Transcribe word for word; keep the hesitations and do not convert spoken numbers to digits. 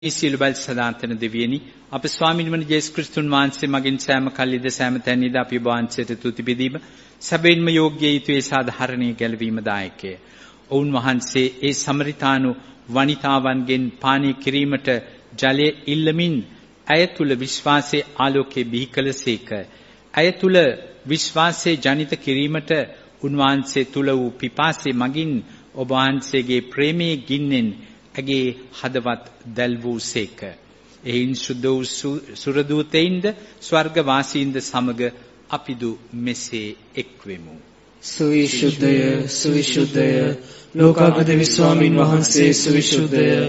සියලු බල සදාතන දෙවියනි අප ස්වාමීන් වහන්සේ ජේසුස් ක්‍රිස්තුන් වහන්සේ මගින් සෑම කල්ලිද සෑම තැනදීද අපි ඔබ වහන්සේට තුති බෙදීම සැබවින්ම යෝග්‍ය යුතුයේ සාධාරණීය ගැලවීම දායකය. ඔවුන් වහන්සේ ඒ සමරිතානු වනිතාවන්ගෙන් පානය කිරීමට ජලය ඉල්ලමින් ඇය තුල විශ්වාසයේ ආලෝකයේ බිහි කළසේක. ඇය තුල විශ්වාසයේ ජනිත කිරීමට උන්වහන්සේ තුල වූ පිපාසයේ මගින් ඔබ වහන්සේගේ ප්‍රේමයේ ගින්නෙන් ඇගේ හදවත් දැල් වූසේක. එයින් සුද්ධ වූ සුරදූතයින්ද ස්වර්ගවාසීන්ද සමග අපිදු මෙසේ එක්වෙමු. සුවිශුද්ධය සුවිශුද්ධය ලෝකාධිපති ස්වාමින් වහන්සේ සුවිශුද්ධය